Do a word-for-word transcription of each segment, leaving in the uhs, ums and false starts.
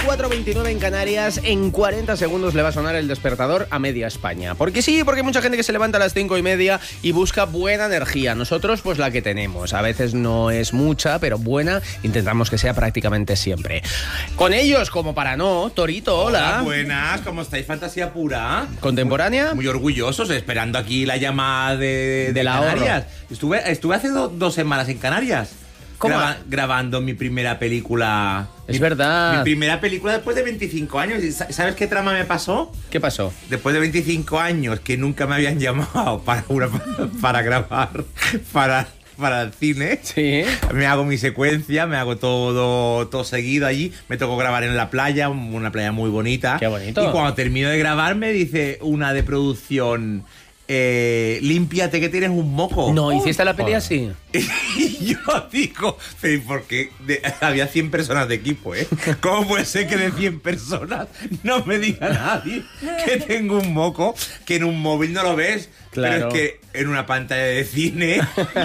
cuatro veintinueve en Canarias. En cuarenta segundos le va a sonar el despertador a media España. Porque sí, porque hay mucha gente que se levanta a las cinco y media y busca buena energía. Nosotros, pues la que tenemos. A veces no es mucha, pero buena intentamos que sea prácticamente siempre. Con ellos, como para no, Torito, hola. Hola, buenas, ¿cómo estáis? Fantasía pura. ¿Contemporánea? Muy orgullosos, esperando aquí la llamada de, de Del Canarias. ahorro. Estuve, estuve hace do, dos semanas en Canarias. ¿Cómo? Graba, grabando mi primera película. Es mi, verdad. Mi primera película después de veinticinco años. ¿Y sabes qué trama me pasó? ¿Qué pasó? Después de veinticinco años que nunca me habían llamado para, una, para grabar para, para el cine. Sí. Me hago mi secuencia, me hago todo, todo seguido allí. Me tocó grabar en la playa, una playa muy bonita. Qué bonito. Y cuando termino de grabar me dice una de producción... Eh, límpiate que tienes un moco. No, ¿hiciste la peli así? Y yo digo, porque de, había cien personas de equipo, ¿eh? ¿Cómo puede ser que de cien personas no me diga nadie que tengo un moco, que en un móvil no lo ves? Claro. Pero es que en una pantalla de cine,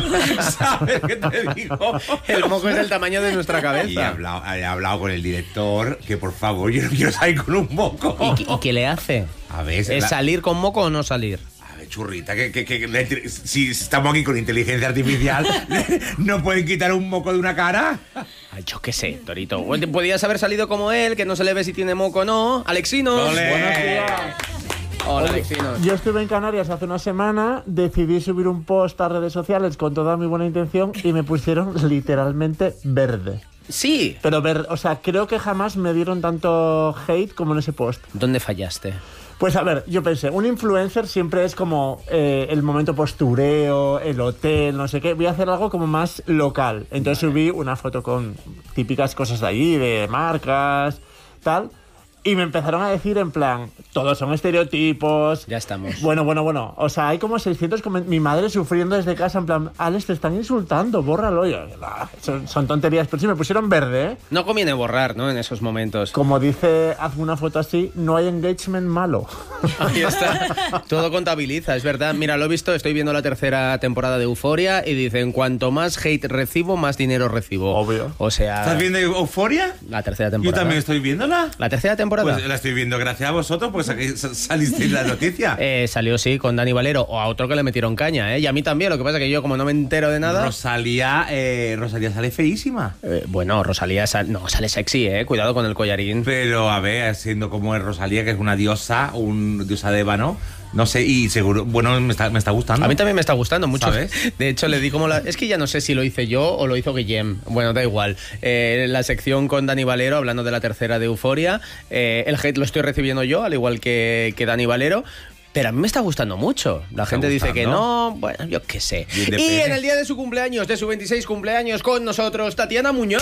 ¿sabes qué te digo? El moco es del tamaño de nuestra cabeza. Y he hablado, he hablado con el director que por favor yo no quiero salir con un moco. ¿Y, qué- y qué le hace? A ver, ¿Es la- salir con moco o no salir? A ver, churrita, que, que, que la inte- si estamos aquí con inteligencia artificial, ¿no pueden quitar un moco de una cara? Ay, yo qué sé, Torito. Bueno, podías haber salido como él, que no se le ve si tiene moco o no. Alexinos. ¡Ole! Buenos días. Hola, Alexinos. Yo estuve en Canarias hace una semana, decidí subir un post a redes sociales con toda mi buena intención y me pusieron literalmente verde. Sí. Pero verde, o sea, creo que jamás me dieron tanto hate como en ese post. ¿Dónde fallaste? Pues a ver, yo pensé, un influencer siempre es como eh, el momento postureo, el hotel, no sé qué. Voy a hacer algo como más local. Entonces subí una foto con típicas cosas de allí, de marcas, tal. Y me empezaron a decir en plan, todos son estereotipos. Ya estamos. Bueno, bueno, bueno. O sea, hay como seiscientos comentarios. Mi madre sufriendo desde casa en plan, Alex, te están insultando, bórralo. Y yo, "Nah, son, son tonterías". Pero sí, me pusieron verde, ¿eh? No conviene borrar, ¿no? En esos momentos. Como dice, hazme una foto así, no hay engagement malo. Ahí está. Todo contabiliza, es verdad. Mira, lo he visto, estoy viendo la tercera temporada de Euforia y dicen, cuanto más hate recibo, más dinero recibo. Obvio. O sea... ¿Estás viendo Euforia? La tercera Yo temporada. también estoy viéndola. ¿La tercera temporada? Pues la estoy viendo gracias a vosotros, pues aquí salisteis la noticia. Eh, salió, sí, con Dani Valero o a otro que le metieron caña, ¿eh? Y a mí también, lo que pasa es que yo, como no me entero de nada... Rosalía, eh, Rosalía sale feísima. Eh, bueno, Rosalía sal- no, sale sexy, ¿eh? Cuidado con el collarín. Pero a ver, siendo como es Rosalía, que es una diosa, un diosa de ébano, no sé, y seguro, bueno, me está, me está gustando. A mí también me está gustando mucho. ¿Sabes? De hecho, le di como la... Es que ya no sé si lo hice yo o lo hizo Guillem. Bueno, da igual. Eh, la sección con Dani Valero, hablando de la tercera de Euforia. Eh, el hate lo estoy recibiendo yo, al igual que, que Dani Valero. Pero a mí me está gustando mucho. La ¿Está gente dice que gustando? no, bueno, yo qué sé. Bien de Y pene. en el día de su cumpleaños, de su veintiséis cumpleaños, con nosotros, Tatiana Muñoz.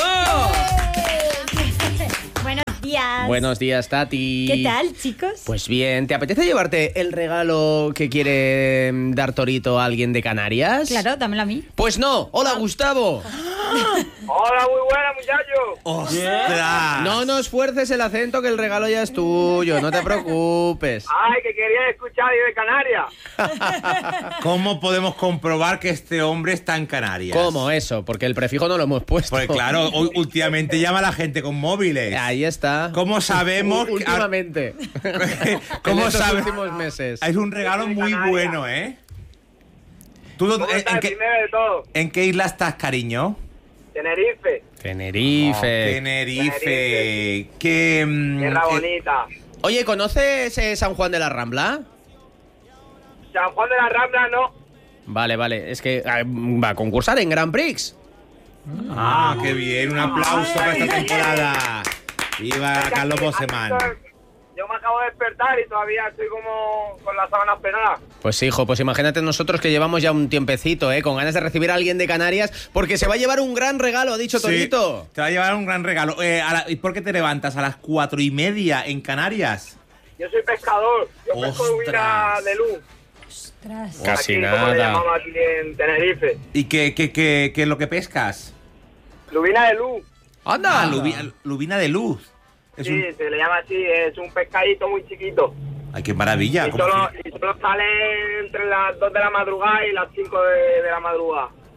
Buenos días. Buenos días, Tati. ¿Qué tal, chicos? Pues bien, ¿te apetece llevarte el regalo que quiere mm, dar Torito a alguien de Canarias? Claro, dámelo a mí. Pues no. Hola, Gustavo. Hola, muy buena, muchachos. ¡Ostras! No nos fuerces el acento, que el regalo ya es tuyo, no te preocupes. Ay, que quería escuchar yo de Canarias. ¿Cómo podemos comprobar que este hombre está en Canarias? ¿Cómo eso? Porque el prefijo no lo hemos puesto. Pues claro, hoy- últimamente llama a la gente con móviles. Ahí está. ¿Cómo sabemos U- que- Últimamente. ¿Cómo en estos sabe- últimos meses. Es un regalo muy Canarias. bueno, ¿eh? ¿Tú dónde- ¿Cómo en, está en el qué, primero de todo? en qué isla estás, cariño? Tenerife, Tenerife. Tenerife. Tenerife. Que, mm, tierra eh, bonita. Oye, ¿conoces eh, San Juan de la Rambla? San Juan de la Rambla, no. Vale, vale. Es que ah, va a concursar en Grand Prix. Ah, qué bien. Un aplauso para esta temporada. Viva Carlos Boseman. Yo me acabo de despertar y todavía estoy como con las sábanas penadas. Pues hijo, pues imagínate nosotros que llevamos ya un tiempecito, ¿eh? Con ganas de recibir a alguien de Canarias, porque se va a llevar un gran regalo, ha dicho Sí, Torito. te va a llevar un gran regalo. Eh, a la- ¿Y por qué te levantas a las cuatro y media en Canarias? Yo soy pescador. Yo pesco Ostras. lubina de luz. Ostras. Casi aquí, como le nada. llamamos aquí en Tenerife. ¿Y qué, qué, qué, qué es lo que pescas? Lubina de luz. ¡Anda! Ah, lubi- lubina de luz. Es Sí, un... se le llama así. Es un pescadito muy chiquito. Ay, qué maravilla. Y ¿Cómo solo, que- y solo sale entre las dos de la madrugada y las cinco de, de la madrugada.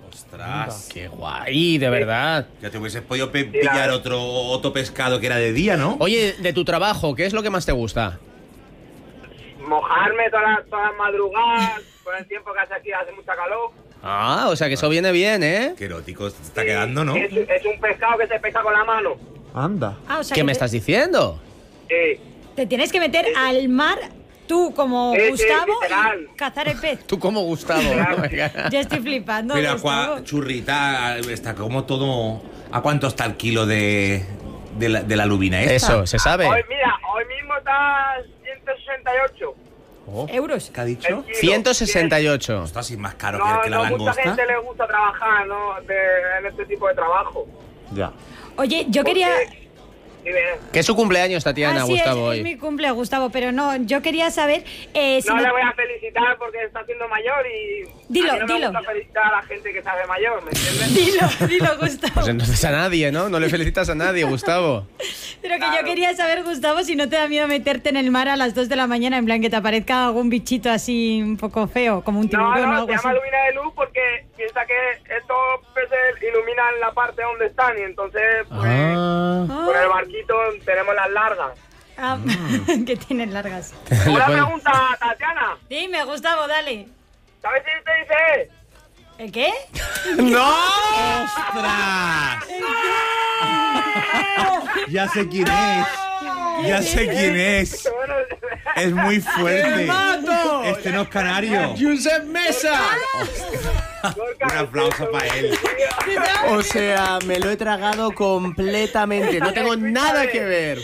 Ostras. Qué guay, de verdad. Ya te hubieses podido pe- pillar otro, otro pescado que era de día, ¿no? Oye, de tu trabajo, ¿qué es lo que más te gusta? Mojarme todas las, todas las madrugadas, con el tiempo que hace aquí, hace mucha calor. Ah, o sea que eso viene bien, ¿eh? Qué erótico te está quedando, ¿no? Es, es un pescado que se pesca con la mano. Anda. Ah, o sea ¿Qué que me te, estás diciendo? Sí. te tienes que meter al mar, tú como Sí, sí, Gustavo, literal. y cazar el pez. Tú como Gustavo. ¿no? Yo estoy flipando. Pero Gustavo. Aqua, churrita, está como todo... ¿A cuánto está el kilo de, de, la, de la lubina esta? Eso, se sabe. Hoy, mira, hoy mismo está ciento sesenta y ocho. Euros. ¿Qué ha dicho? El kilo. ciento sesenta y ocho. Ostras, es más caro No, que, que la no, langosta. mucha gente le gusta trabajar, ¿no? De, en este tipo de trabajo. Ya. Oye, yo quería... Porque- dime. Que es su cumpleaños, Tatiana, Así es, Gustavo, es hoy. mi cumple, Gustavo, pero no, yo quería saber eh, si No no- le voy a felicitar porque está siendo mayor y Dilo, a mí no dilo. me gusta felicitar a la gente que se hace mayor, ¿me entiendes? Dilo, dilo, Gustavo. Pues entonces a nadie, ¿no? No le felicitas a nadie, Gustavo. Pero que yo Claro. quería saber, Gustavo, si no te da miedo meterte en el mar a las dos de la mañana, en plan que te aparezca algún bichito así un poco feo, como un No, tiburón o no, algo se llama así. lumina de luz porque piensa que estos peces iluminan la parte donde están y entonces pues Ah. con el barquito tenemos las largas. Ah, que tienen largas. Le Una puedo- pregunta, Tatiana. Dime, Gustavo, dale. ¿Sabes si te dice? ¿El qué? ¡No! ¡Ostras! Ya sé quién es. Ya sé quién es. Bueno, Es muy fuerte. mato! Este no es canario. ¡Josep Mesa! Gorka, Un aplauso para él. O sea, me lo he tragado completamente. No tengo nada que ver.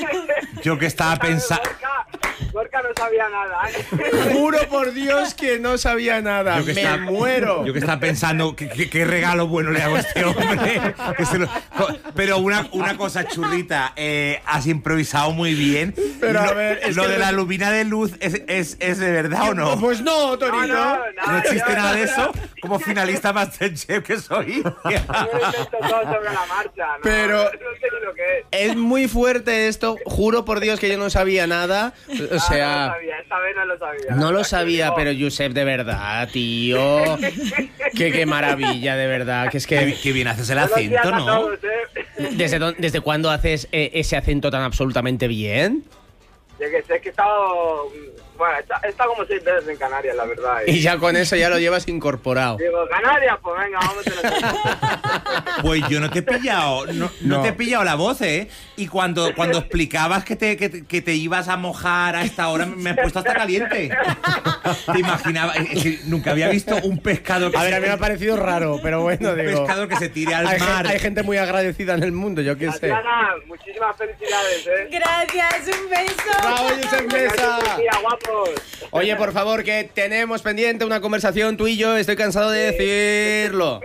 Yo que estaba pensando... Gorka, Gorka no sabía nada. ¿eh? Juro por Dios que no sabía nada. Yo que Me estaba- muero. Yo que estaba pensando qué, qué- qué regalo bueno le hago a este hombre. Que se lo- co- pero una, una cosa, churrita, eh, has improvisado muy bien. Pero, a Lo- ver, es lo que de el- la lubina de luz es, es, es de verdad o no. Pues no, Torito. No, no, ¿No existe yo- nada de eso? Como finalista Masterchef que soy. Yo invento todo sobre la marcha. ¿no? Pero- No sé ni lo que es. Es muy fuerte esto. Juro por Dios que yo no sabía nada. O Ah, no lo sea, sabía, esta vez no lo sabía. no lo La sabía, verdad que pero Josep, de verdad, tío. Qué, qué maravilla, de verdad. Que es Qué, que... qué bien haces el digo, buenos días acento, a ¿no? todos, ¿eh? ¿Desde, dónde- ¿Desde cuándo haces eh, ese acento tan absolutamente bien? Yo que sé que he estado. Bueno, he estado- he estado como seis veces en Canarias, la verdad. Y ya con eso ya lo llevas incorporado. Digo, Canarias, pues venga, vamos a tener. Pues yo no te he pillado, no, no No. te he pillado la voz, ¿eh? Y cuando, cuando explicabas que te, que, te- que te ibas a mojar a esta hora, me he puesto hasta caliente. Te imaginaba, es que nunca había visto un pescado que A ver, se- a mí me ha parecido raro, pero bueno, un digo... pescado que se tire al Hay, gen- mar. hay gente muy agradecida en el mundo, yo qué sé. Tatiana, muchísimas felicidades, ¿eh? Gracias, un beso. ¡Bravo, Josep Mesa! Mira, guapos. Oye, por favor, que tenemos pendiente una conversación tú y yo, estoy cansado de decirlo.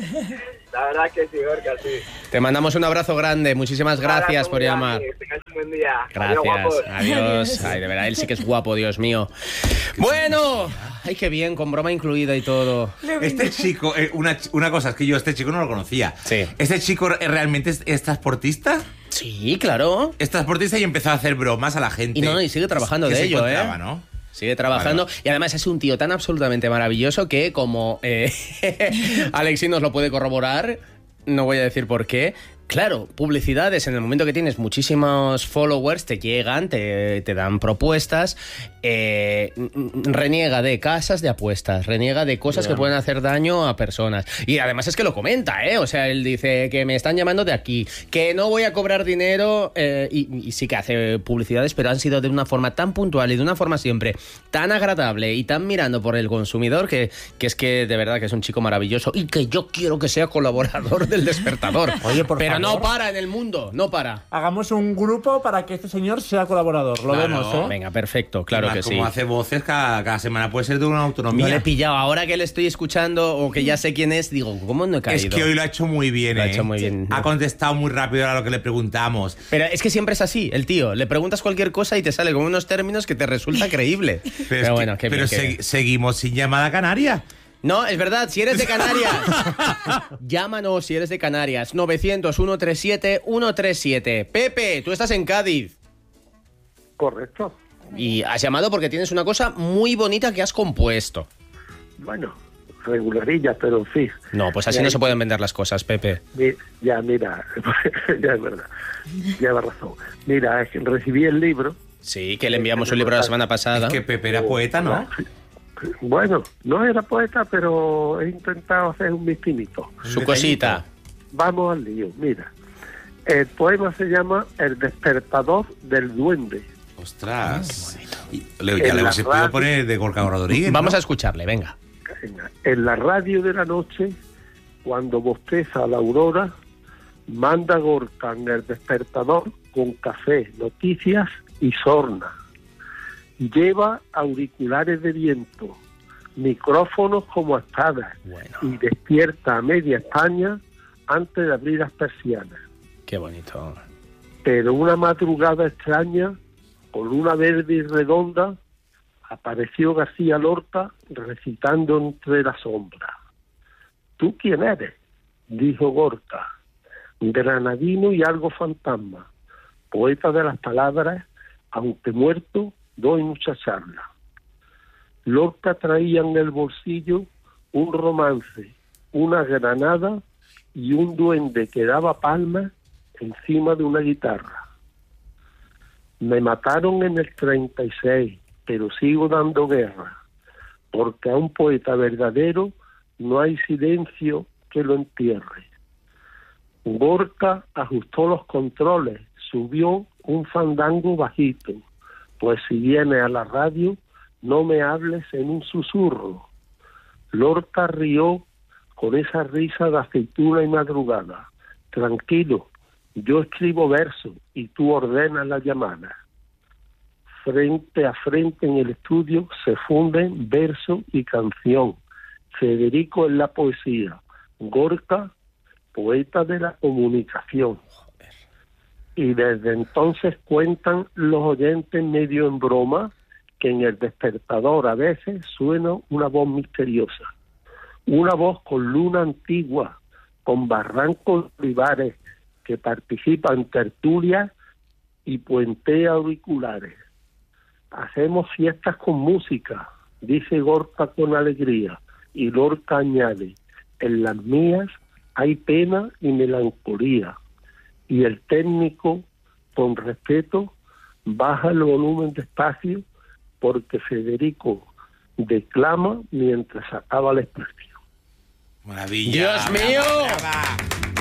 La verdad que sí, Gorka, sí. Te mandamos un abrazo grande, muchísimas gracias Abrazo por muy llamar. grande, que tengáis un buen día. Adiós, Gracias, guapos. adiós. Ay, de verdad, él sí que es guapo, Dios mío. Bueno, ay, qué bien, con broma incluida y todo. Este chico, eh, una, ch- una cosa es que yo este chico no lo conocía. Sí. ¿Este chico eh, realmente es, es transportista? Sí, claro. Es transportista y empezó a hacer bromas a la gente. Y no, y sigue trabajando que de se ello, ¿eh? encontraba, ¿no? Sigue trabajando Vale. y además es un tío tan absolutamente maravilloso que como eh, Alexi nos lo puede corroborar, no voy a decir por qué. Claro, publicidades, en el momento que tienes muchísimos followers, te llegan, te, te dan propuestas, eh, reniega de casas de apuestas, reniega de cosas que pueden hacer daño a personas. Y además es que lo comenta, ¿eh? O sea, él dice que me están llamando de aquí, que no voy a cobrar dinero, eh, y, y sí que hace publicidades, pero han sido de una forma tan puntual y de una forma siempre tan agradable y tan mirando por el consumidor que, que es que de verdad que es un chico maravilloso y que yo quiero que sea colaborador del Despertador. Oye, por pero favor. no para en el mundo, no para. Hagamos un grupo para que este señor sea colaborador. Lo Claro. vemos, ¿eh? Venga, perfecto, claro Además, que sí. como hace voces, cada, cada semana puede ser de una No autonomía. le he pillado. Ahora que le estoy escuchando o que ya sé quién es, digo, ¿cómo no he Es caído? que hoy lo ha hecho muy bien, Lo ha ¿eh? hecho muy bien. Ha contestado muy rápido a lo que le preguntamos. Pero es que siempre es así, el tío. Le preguntas cualquier cosa y te sale con unos términos que te resulta creíble. Pero, Pero, es que- bueno, qué pero bien, qué segui- bien. seguimos sin llamada canaria. No, es verdad, si eres de Canarias, llámanos si eres de Canarias. novecientos, ciento treinta y siete, ciento treinta y siete. Pepe, tú estás en Cádiz. Correcto. Y has llamado porque tienes una cosa muy bonita que has compuesto. Bueno, regularillas, pero en fin. No, pues así Ya, no se pueden vender las cosas, Pepe. mi- Ya, mira, ya es verdad, lleva razón. Mira, es que recibí el libro. Sí, que le enviamos un libro la semana pasada. Es que Pepe era poeta, ¿no? Bueno, no era poeta, pero he intentado hacer un mistinito. Su cosita. Vamos al lío, mira. El poema se llama El despertador del duende. Ostras. Y, Leo, ya En le la hemos podido radio. poner de Gorka Rodríguez, ¿no? Vamos a escucharle, venga. En la radio de la noche, cuando bosteza la aurora, manda Gorka en el despertador con café, noticias y sorna. Lleva auriculares de viento, micrófonos como espadas Bueno, y despierta a media España antes de abrir las persianas. qué bonito. Pero una madrugada extraña, con luna verde y redonda, apareció García Lorca recitando entre las sombras. ¿Tú quién eres?, dijo Gorka. Granadino y algo fantasma, poeta de las palabras, aunque muerto, doy mucha charla. Lorca traía en el bolsillo un romance, una granada y un duende que daba palmas encima de una guitarra. Me mataron en el treinta y seis, pero sigo dando guerra, porque a un poeta verdadero no hay silencio que lo entierre. Gorka ajustó los controles, subió un fandango bajito, pues si vienes a la radio, no me hables en un susurro. Lorca rió con esa risa de aceituna y madrugada. Tranquilo, yo escribo versos y tú ordenas la llamada. Frente a frente en el estudio se funden verso y canción. Federico en la poesía, Gorka, poeta de la comunicación. Y desde entonces cuentan los oyentes medio en broma que en el despertador a veces suena una voz misteriosa. Una voz con luna antigua, con barrancos olivares, que participa en tertulias y puentea auriculares. Hacemos fiestas con música, dice Gorka con alegría, y Lorca añade, en las mías hay pena y melancolía. Y el técnico, con respeto, baja el volumen despacio porque Federico declama mientras acaba el espacio. Maravilla. ¡Dios mío! ¡Brava!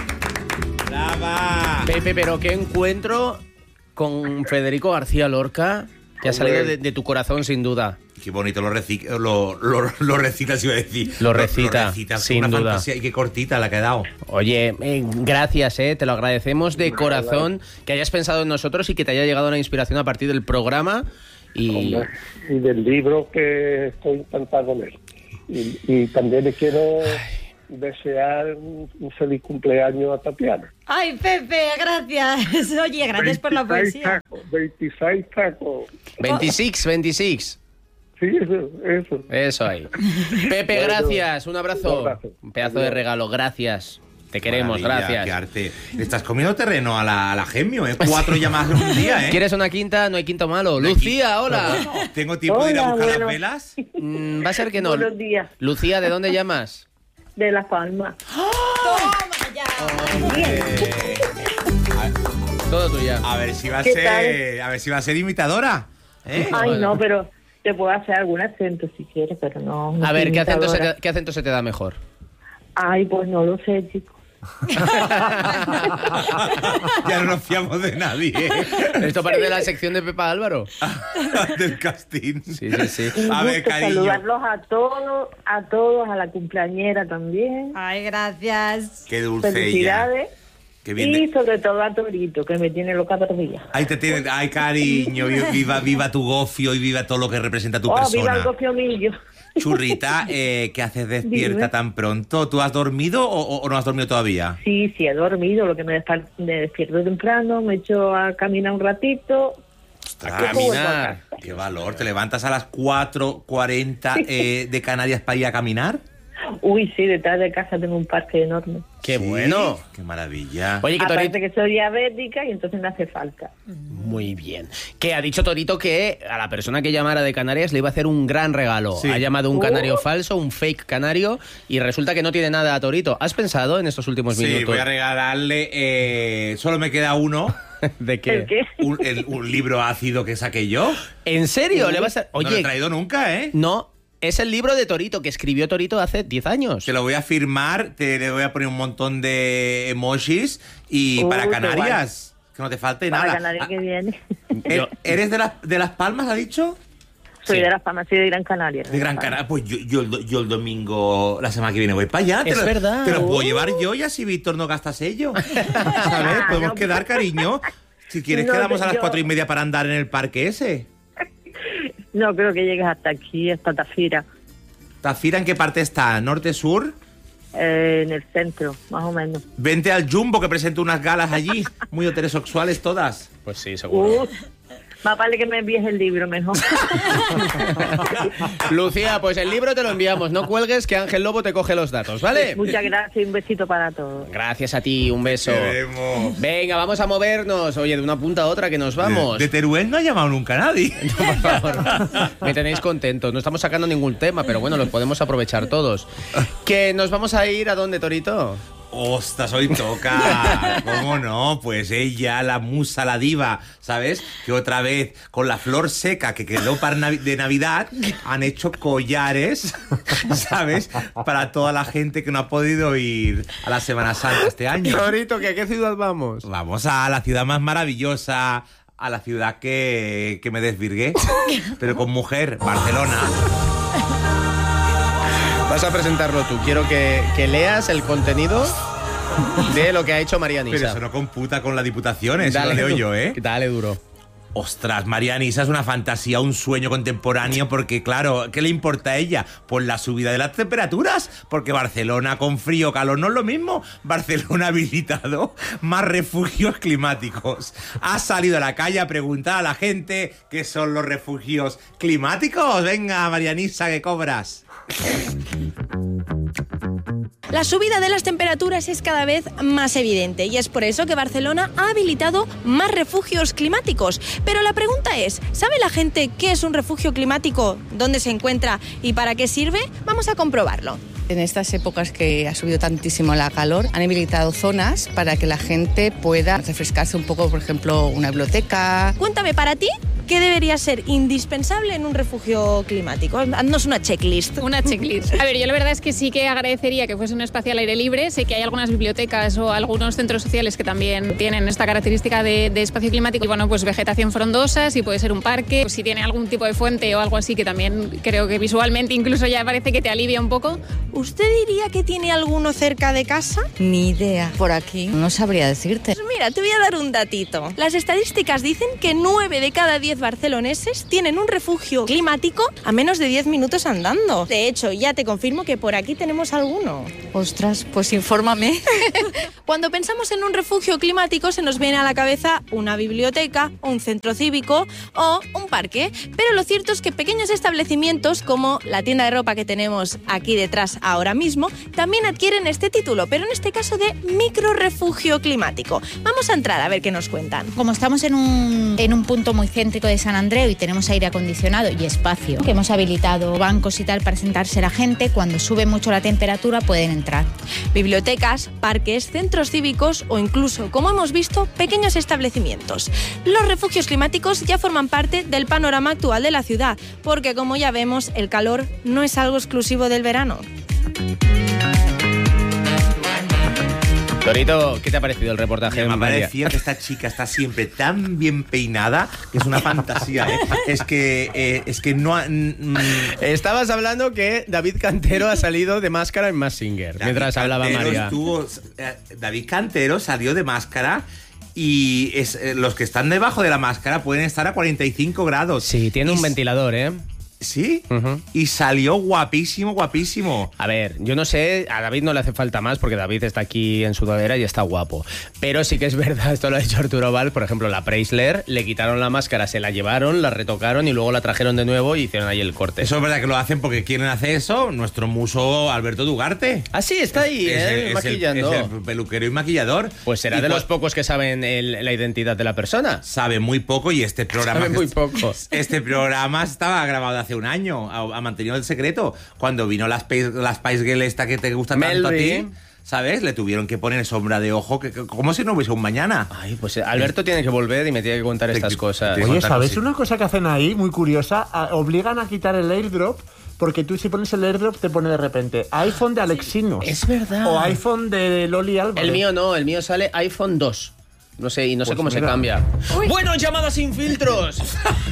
¡Brava! Pepe, pero qué encuentro con Federico García Lorca, que ha salido de, de tu corazón sin duda. Qué bonito lo, reci lo, lo, lo recita, si iba a decir. Lo recita, lo recita sin una duda. fantasía, y qué cortita la ha quedado. Oye, eh, gracias, eh, te lo agradecemos de corazón que hayas pensado en nosotros y que te haya llegado la inspiración a partir del programa. Y Hombre, y del libro que estoy encantado con él. Y, y también le quiero desear un, un feliz cumpleaños a Tatiana. Ay, Pepe, gracias. Oye, gracias por la veintiséis poesía. tacos, veintiséis tacos. veintiséis, veintiséis. Sí, eso, eso. Eso ahí. Pepe, Bueno, gracias. Un abrazo. un abrazo. Un pedazo de regalo. Gracias. Te queremos, Maravilla, gracias. Qué arte. Le estás comiendo terreno a la, a la Gemio, ¿eh? Cuatro llamadas en un día, ¿eh? ¿Quieres una quinta? No hay quinto malo. No hay Lucía, quinto. hola. ¿Tengo tiempo de ir a Hola, buscar bueno. las velas? Mm, va a ser que no. Buenos días. Lucía, ¿de dónde llamas? De La Palma. Toma ya. Todo tuya. A ver si va a ¿Qué ser. A ver si va a ser imitadora. ¿Eh? Ay, no, pero te puedo hacer algún acento si quieres, pero no. no A ver, soy ¿qué acento, se imitadora. te, ¿qué acento se te da mejor? Ay, pues no lo sé, chico. Ya no nos fiamos de nadie. ¿eh? Esto parece la sección de Pepa Álvaro. Del casting. Sí, sí, sí. Un A ver, gusto cariño. saludarlos a todos, a todos, a la cumpleañera también. Ay, gracias. Qué dulce ella. Felicidades. Qué bien. Y de- sobre todo a Torito, que me tiene loca perdida. Ay, te tiene, ay, cariño, vi- viva, viva tu gofio y viva todo lo que representa tu Oh, viva persona. el gofiomillo. Churrita, eh, ¿qué haces despierta Dime. tan pronto? ¿Tú has dormido o, o- o no has dormido todavía? Sí, sí, he dormido, lo que me, despar- me despierto temprano, me echo a caminar un ratito. Ostras, A caminar. qué valor. ¿Te levantas a las cuatro cuarenta eh, de Canarias para ir a caminar? Uy, sí, detrás de casa tengo un parque enorme. ¡Qué Sí, bueno! ¡Qué maravilla! Oye, que Aparte Torito... que soy diabética y entonces me hace falta. Muy bien. Que ha dicho Torito que a la persona que llamara de Canarias le iba a hacer un gran regalo. Sí. Ha llamado un canario Uh. falso, un fake canario, y resulta que no tiene nada a Torito. ¿Has pensado en estos últimos Sí, minutos? voy a regalarle... eh, solo me queda uno. ¿De qué? ¿El qué? Un, el- un libro ácido que saqué yo. ¿En serio? ¿Le vas a...? No lo he Oye, traído nunca, ¿eh? no, es el libro de Torito que escribió Torito hace diez años. Te lo voy a firmar, te le voy a poner un montón de emojis y Uh, para qué Canarias, que no te falte Para nada. Canarias que viene. ¿E- Yo- ¿Eres de, las de Las Palmas, ha dicho? Soy Sí. de Las Palmas, soy de Gran Canaria. De Gran Canaria. Pues yo, yo, el do- yo el domingo, la semana que viene, voy para allá. Te Es lo- verdad. Te lo puedo Uh. llevar yo y así Víctor no gasta sello. ¿Sabes? Ah, Podemos no. quedar, cariño. Si quieres, No, quedamos a las yo- cuatro y media para andar en el parque ese. No creo que llegues hasta aquí, hasta Tafira, ¿Tafira en qué parte está? ¿Norte, sur? eh, en el centro, más o menos. Vente al Jumbo que presento unas galas allí, muy heterosexuales todas. Pues sí, seguro. Uh, más vale que me envíes el libro mejor. Lucía, pues el libro te lo enviamos. No cuelgues que Ángel Lobo te coge los datos, ¿vale? Muchas gracias y un besito para todos. Gracias a ti, un beso. Queremos. Venga, vamos a movernos. Oye, de una punta a otra que nos vamos. De, de Teruel no ha llamado nunca nadie. Por favor, me tenéis contentos. No estamos sacando ningún tema, pero bueno, los podemos aprovechar todos. Que nos vamos a ir a dónde, Torito. Ostras, hoy toca. ¿Cómo no? Pues ella, la musa, la diva, ¿sabes? Que otra vez, con la flor seca que quedó para Navi- de Navidad, han hecho collares, ¿sabes? Para toda la gente que no ha podido ir a la Semana Santa este año. Torito, ¿que a qué ciudad vamos? Vamos a la ciudad más maravillosa, a la ciudad que, que me desvirgué, pero con mujer, Barcelona. Vas a presentarlo tú. Quiero que, que leas el contenido de lo que ha hecho María Nisa. Pero eso no computa con la diputación, eso lo leo du- yo, ¿eh? Dale duro. Ostras, María Nisa es una fantasía, un sueño contemporáneo, porque claro, ¿qué le importa a ella? Pues la subida de las temperaturas, porque Barcelona con frío o calor no es lo mismo. Barcelona ha habilitado más refugios climáticos. Ha salido a la calle a preguntar a la gente qué son los refugios climáticos. Venga, María Nisa, ¿qué cobras? La subida de las temperaturas es cada vez más evidente y es por eso que Barcelona ha habilitado más refugios climáticos. Pero la pregunta es, ¿sabe la gente qué es un refugio climático, dónde se encuentra y para qué sirve? Vamos a comprobarlo. En estas épocas que ha subido tantísimo la calor, han habilitado zonas para que la gente pueda refrescarse un poco, por ejemplo, una biblioteca. Cuéntame, para ti, ¿qué debería ser indispensable en un refugio climático? Haznos una checklist. Una checklist. A ver, yo la verdad es que sí que agradecería que fuese un espacio al aire libre. Sé que hay algunas bibliotecas o algunos centros sociales que también tienen esta característica de, de espacio climático. Y bueno, pues vegetación frondosa, si puede ser un parque, si tiene algún tipo de fuente o algo así, que también creo que visualmente incluso ya parece que te alivia un poco. ¿Usted diría que tiene alguno cerca de casa? Ni idea. Por aquí no sabría decirte. Pues mira, te voy a dar un datito. Las estadísticas dicen que nueve de cada diez barceloneses tienen un refugio climático a menos de diez minutos andando. De hecho, ya te confirmo que por aquí tenemos alguno. Ostras, pues infórmame. Cuando pensamos en un refugio climático se nos viene a la cabeza una biblioteca, un centro cívico o un parque. Pero lo cierto es que pequeños establecimientos como la tienda de ropa que tenemos aquí detrás ahora mismo también adquieren este título, pero en este caso de micro refugio climático. Vamos a entrar a ver qué nos cuentan. Como estamos en un, en un punto muy céntrico de San Andreu y tenemos aire acondicionado y espacio, que hemos habilitado bancos y tal para sentarse la gente, cuando sube mucho la temperatura pueden entrar. Bibliotecas, parques, centros cívicos o incluso, como hemos visto, pequeños establecimientos. Los refugios climáticos ya forman parte del panorama actual de la ciudad, porque como ya vemos, el calor no es algo exclusivo del verano. Torito, ¿qué te ha parecido el reportaje de Me ha María? parecido que esta chica está siempre tan bien peinada que es una fantasía, ¿eh? Es que, eh, es que no... ha- mm, Estabas hablando que David Cantero ha salido de máscara en Mask Singer, David mientras hablaba Cantero María. estuvo- eh, David Cantero salió de máscara y es, eh, los que están debajo de la máscara pueden estar a cuarenta y cinco grados. Sí, tiene Y un s- ventilador, ¿eh? ¿Sí? Uh-huh. Y salió guapísimo, guapísimo. A ver, yo no sé, a David no le hace falta más porque David está aquí en sudadera y está guapo. Pero sí que es verdad, esto lo ha dicho Arturo Val, por ejemplo, la Preisler, le quitaron la máscara, se la llevaron, la retocaron y luego la trajeron de nuevo y hicieron ahí el corte. Eso es verdad que lo hacen porque quieren hacer eso, nuestro muso Alberto Dugarte. Ah, sí, está ahí, es, ¿eh? es el, maquillando. Es el, es el peluquero y maquillador. Pues será y de cu- los pocos que saben el, la identidad de la persona. Sabe muy poco y este programa... Sabe muy poco. Este programa estaba grabado hace un año, ha, ha mantenido el secreto. Cuando vino la Spice, la Spice Girl esta que te gusta tanto a Melry. ti, ¿sabes? Le tuvieron que poner sombra de ojo, que, que- como si no hubiese un mañana. Ay, pues Alberto tiene que volver y me tiene que contar Te- estas te- cosas. te- Oye, contar ¿sabes cositas. una cosa que hacen ahí, muy curiosa? A- obligan a quitar el airdrop, porque tú si pones el airdrop te pone de repente iPhone de Alexinos. Es verdad. O iPhone de Loli Álvarez. El mío no, el mío sale iPhone dos. No sé, y no sé Pues cómo mira. se cambia. Uy. Bueno, llamadas sin filtros.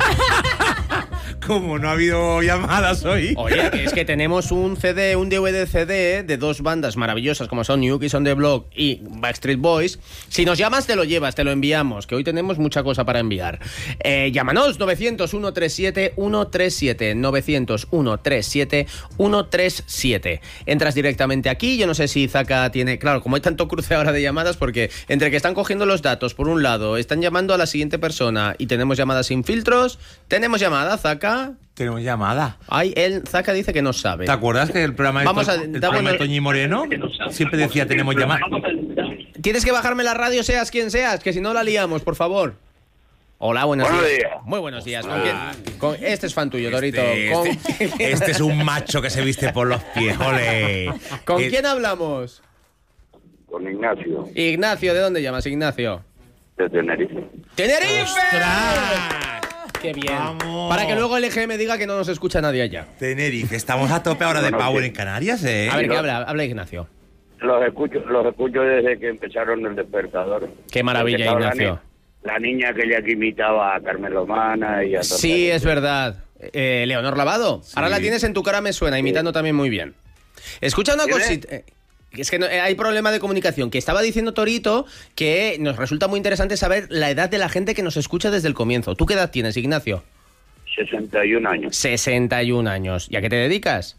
Como no ha habido llamadas hoy. Oye, que es que tenemos un C D, un D V D C D de dos bandas maravillosas como son New Kids on the Block y Backstreet Boys. Si nos llamas, te lo llevas, te lo enviamos, que hoy tenemos mucha cosa para enviar. Eh, llámanos, novecientos, ciento treinta y siete, ciento treinta y siete, novecientos, ciento treinta y siete, ciento treinta y siete. Entras directamente aquí, yo no sé si Zaka tiene... Claro, como hay tanto cruce ahora de llamadas, porque entre que están cogiendo los datos, por un lado, están llamando a la siguiente persona y tenemos llamadas sin filtros, tenemos llamada, Zaka... Tenemos llamada. Ay, él, Zaka dice que no sabe. ¿Te acuerdas que el programa de, Vamos To- a- el da programa bueno- de Toñi Moreno siempre decía tenemos llamada? Tienes que bajarme la radio, seas quien seas, que si no la liamos, por favor. Hola, buenos, Buenos días. días. Muy buenos días. ¿Con quién? Con- este es fan tuyo, Torito. Este, ¿Con, este- este es un macho que se viste por los pies, ole. ¿Con Eh, quién hablamos? Con Ignacio, Ignacio, ¿de dónde llamas, Ignacio? de Tenerife. ¡Tenerife! ¡Ostras! ¡Qué bien! Vamos. Para que luego el E G M diga que no nos escucha nadie allá. Tenerife, estamos a tope ahora de Bueno, Power sí. en Canarias, ¿eh? A ver, ¿qué habla? Habla Ignacio. Los escucho, los escucho desde que empezaron el despertador. Qué maravilla, Porque estaba Ignacio. La, ni- la niña aquella que imitaba a Carmen Lomana y a Sí, es verdad. Eh, Leonor Lavado. Sí. Ahora la tienes en tu cara, me suena, imitando también muy bien. Escucha una ¿Quién es? cosita. eh, Es que no- eh, hay problema de comunicación. Que estaba diciendo Torito que nos resulta muy interesante saber la edad de la gente que nos escucha desde el comienzo. ¿Tú qué edad tienes, Ignacio? sesenta y un años. sesenta y un años. ¿Y a qué te dedicas?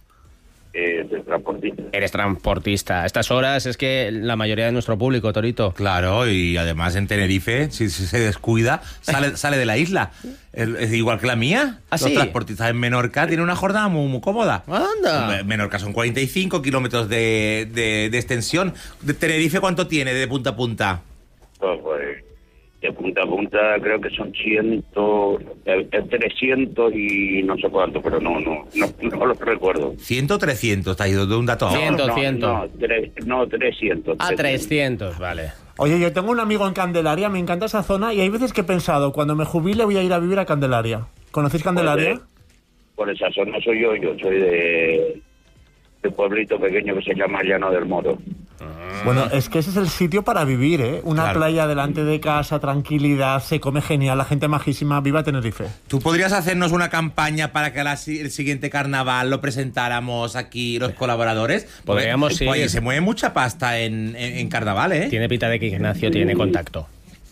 Eh, de transportista. Eres transportista. A estas horas es que la mayoría de nuestro público, Torito. Claro, y además en Tenerife, si, si se descuida, sale, sale de la isla. El- es igual que la mía. ¿Ah, Los sí? transportistas en Menorca tienen una jornada muy, muy cómoda. Anda. Me- Menorca son cuarenta y cinco kilómetros de, de, de extensión. ¿De Tenerife cuánto tiene de punta a punta? Pues, pues, de punta a punta creo que son ciento, eh, eh, trescientos y no sé cuánto, pero no, no, no, no los recuerdo. cien, trescientos, te has ido de un dato a otro. Cien. no, cien. No, tres, no, trescientos. A trescientos, vale. Oye, yo tengo un amigo en Candelaria, me encanta esa zona y hay veces que he pensado, cuando me jubile voy a ir a vivir a Candelaria. ¿Conocéis Candelaria? Pues, eh, por esa zona soy yo, yo soy de, de un pueblito pequeño que se llama Llano del Moro. Bueno, es que ese es el sitio para vivir, ¿eh? Una Claro. playa delante de casa, tranquilidad, se come genial, la gente majísima, viva Tenerife. ¿Tú podrías hacernos una campaña para que a la si- el siguiente carnaval lo presentáramos aquí los colaboradores? Porque, Podríamos, sí. Oye, se mueve mucha pasta en, en, en carnaval, ¿eh? Tiene pinta de que Ignacio tiene contacto.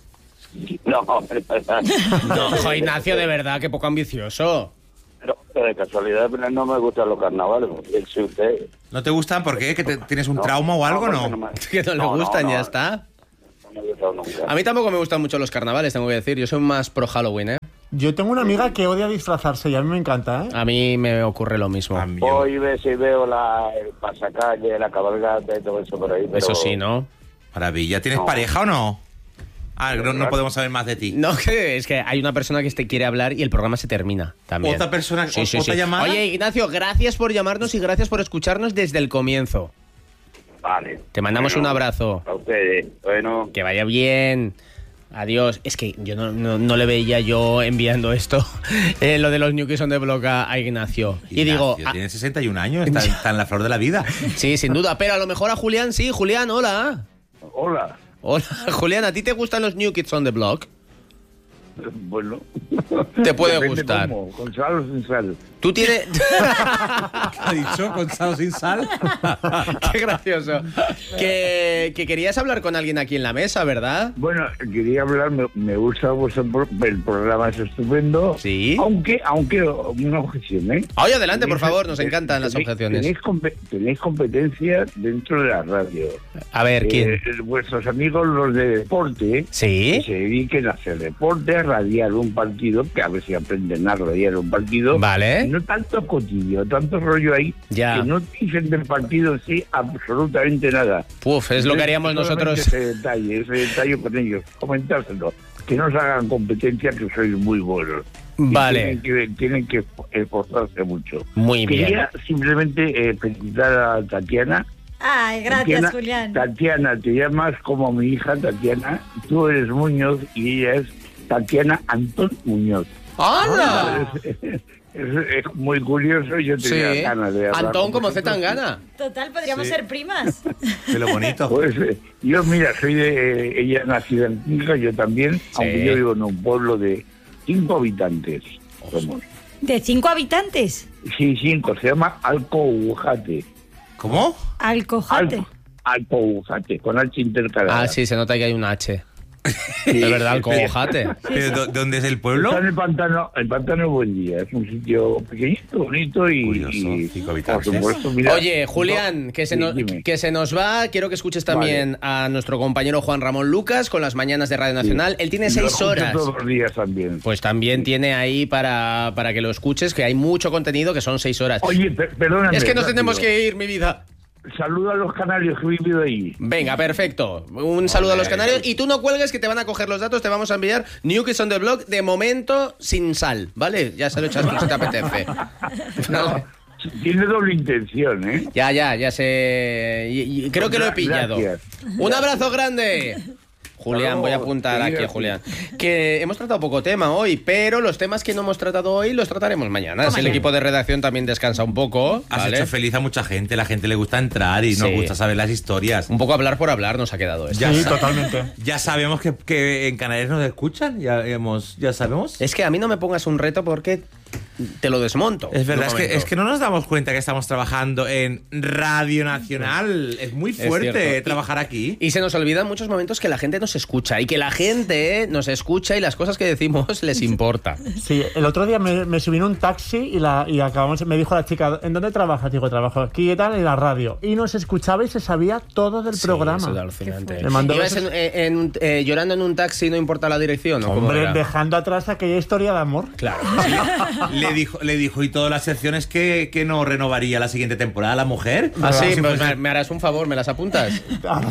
No, hombre, No, ojo, Ignacio, de verdad, que poco ambicioso. pero, pero de casualidad pero no me gustan los carnavales. porque Si usted, ¿No te gustan? ¿Por qué? ¿Que te- tienes un no, trauma o algo, porque no? me- Que no le no, gustan, no, ya no, está. No me ha gustado nunca. A mí tampoco me gustan mucho los carnavales, tengo que decir. Yo soy más pro Halloween, ¿eh? Yo tengo una amiga que odia disfrazarse y a mí me encanta, ¿eh? A mí me ocurre lo mismo. A mí, yo- Hoy ves y veo la, el pasacalle, la cabalgata y todo eso por ahí. Pero, Eso sí, ¿no? Maravilla. ¿Tienes No. pareja o no? Ah, no, no podemos saber más de ti. No, que es que hay una persona que te quiere hablar y el programa se termina también. ¿Otra persona- Sí, sí, otra sí. llamada? Oye, Ignacio, gracias por llamarnos y gracias por escucharnos desde el comienzo. Vale. Te mandamos Bueno, un abrazo. A ustedes. Bueno. Que vaya bien. Adiós. Es que yo no, no, no le veía yo enviando esto, eh, lo de los New Kids on the Block a, a Ignacio. Y digo, Ignacio, ah, tiene sesenta y un años, está, está en la flor de la vida. sí, sin duda, pero a lo mejor a Julián sí. Julián, hola. Hola. Hola, Julián, ¿a ti te gustan los New Kids on the Block? Bueno. Te puede Depende gustar. cómo, con sal o sin sal. Tú tienes... ¿Qué ha dicho? ¿Con sal o sin sal? Qué gracioso. Que, que querías hablar con alguien aquí en la mesa, ¿verdad? Bueno, quería hablar, me, me gusta vuestro pro- el programa, es estupendo. Sí. Aunque, aunque una objeción, ¿eh? Oye, adelante, por Tenéis- favor, nos encantan las tenéis- objeciones. Tenéis, compe- tenéis competencia dentro de la radio. A ver, ¿quién? Eh, vuestros amigos, los de deporte, Sí. que se dediquen a hacer deporte, a radiar un partido, que a ver si aprenden a radiar un partido. Vale. No tanto cotillo, tanto rollo ahí, Ya. que no dicen del partido en sí absolutamente nada. Uf, es lo que haríamos Solamente nosotros. Ese detalle, ese detalle con ellos, comentárselo. Que no se hagan competencia, que sois muy buenos. Y Vale. Tienen que, tienen que esforzarse mucho. Muy bien. Quería simplemente eh, felicitar a Tatiana. Ay, gracias, Tatiana, Julián. Tatiana, te llamas como mi hija Tatiana. Tú eres Muñoz y ella es Tatiana Antón Muñoz. ¡Hala! Es, es- es muy curioso. Yo tenía Sí. ganas de hablar Antón con como Z vosotros. Tangana. Total, podríamos Sí. ser primas. De lo bonito. Pues eh, yo, mira, soy de... eh, ella nacida en Quinca, yo también, aunque yo vivo en un pueblo de cinco habitantes. Somos. ¿De cinco habitantes? Sí, cinco, se llama Alcoujate. ¿Cómo? Alcojate. Al- Alcoujate, con H intercalada. Ah, sí, se nota que hay un H. De verdad, Alcojate. ¿Pero dó- dónde es el pueblo? Está en el pantano, el pantano de Buen Día. Es un sitio pequeñito, bonito y, Curioso, y cinco por habitantes. supuesto, mira, Oye, Julián, que se, Sí, nos, dime. que se nos va. Quiero que escuches también a nuestro compañero Juan Ramón Lucas con las mañanas de Radio Nacional. Él tiene Lo seis escucho horas. todos los días también. Pues también tiene ahí para, para que lo escuches, que hay mucho contenido, que son seis horas. Oye, per- perdóname. Es que nos rápido. tenemos que ir, mi vida. Saluda a los canarios que he vivido ahí. Venga, perfecto. Un saludo a los canarios. Y tú no cuelgues, que te van a coger los datos, te vamos a enviar New Kids on the Block, de momento sin sal, ¿vale? Ya se lo echas tú si te apetece. No, tiene doble intención, ¿eh? Ya, ya, ya sé. Y- y creo que lo he pillado. Gracias. Un abrazo grande. Julián, voy a apuntar aquí a Julián. Que hemos tratado poco tema hoy, pero los temas que no hemos tratado hoy los trataremos mañana. Así el equipo de redacción también descansa un poco. Has ¿vale? hecho feliz a mucha gente, la gente le gusta entrar y nos Sí. gusta saber las historias. Un poco hablar por hablar nos ha quedado esto. Ya Sí, sa- totalmente. Ya sabemos que, que en Canarias nos escuchan, ya, hemos, ya sabemos. Es que a mí no me pongas un reto porque te lo desmonto. Es verdad, Un es que, momento. es que no nos damos cuenta que estamos trabajando en Radio Nacional. Es muy Es fuerte cierto. trabajar aquí. Y se nos olvida en muchos momentos que la gente nos escucha y que la gente nos escucha y las cosas que decimos les importa. Sí, el otro día me, me subí en un taxi y, la, y acabamos, me dijo la chica, ¿en dónde trabajas? Digo, trabajo aquí y tal, en la radio. Y nos escuchaba y se sabía todo del Sí, programa. eso es alucinante. Me mandó ¿Ibas besos. en- en- eh, llorando en un taxi, no importa la dirección? ¿O cómo Hombre, era? dejando atrás aquella historia de amor. Claro. Le dijo, le dijo y todas las secciones que, que no renovaría la siguiente temporada la mujer. Ah, sí, Si pues fuese- me, me harás un favor, ¿me las apuntas?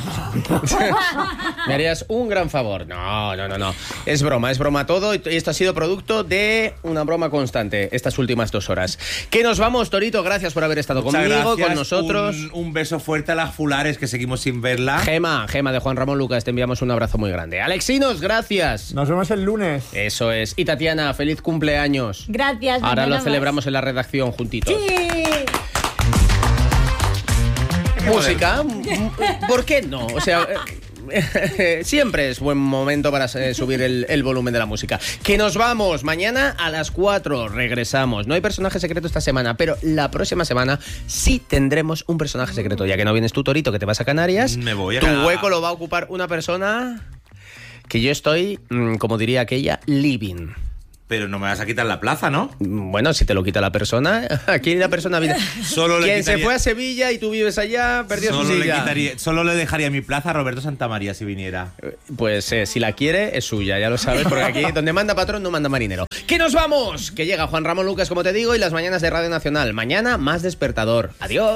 Me harías un gran favor. No, no, no, no. Es broma, es broma todo. Y esto ha sido producto de una broma constante estas últimas dos horas. Que nos vamos, Torito. Gracias por haber estado Muchas conmigo, gracias. con nosotros. Un, un beso fuerte a las Fulares, que seguimos sin verla. Gema, Gema de Juan Ramón Lucas, te enviamos un abrazo muy grande. Alexinos, gracias. Nos vemos el lunes. Eso es. Y Tatiana, feliz cumpleaños. Gracias. Ahora mañana lo más. celebramos en la redacción juntitos. Sí. Música, ¿por qué no? O sea, eh, siempre es buen momento para eh, subir el, el volumen de la música. Que nos vamos, mañana a las cuatro regresamos. No hay personaje secreto esta semana, pero la próxima semana sí tendremos un personaje secreto. Ya que no vienes tú, Torito, que te vas a Canarias, Me voy a tu Canadá. hueco lo va a ocupar una persona que yo estoy, mm, como diría aquella, living. Pero no me vas a quitar la plaza, ¿no? Bueno, si te lo quita la persona, aquí la persona vive. Solo le Quien se quitaría- fue a Sevilla y tú vives allá, perdió Solo su le, silla. quitaría- solo le dejaría mi plaza a Roberto Santamaría si viniera. Pues eh, si la quiere, es suya, ya lo sabes, porque aquí donde manda patrón no manda marinero. ¡Que nos vamos! Que llega Juan Ramón Lucas, como te digo, y las mañanas de Radio Nacional. Mañana más despertador. Adiós.